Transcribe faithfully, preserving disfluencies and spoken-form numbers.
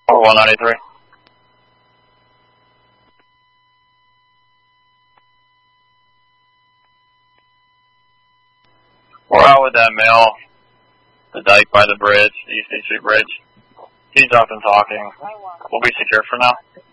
one ninety-three. We're out with that male, the dike by the bridge, the East Street Bridge. He's up and talking. We'll be secure for now.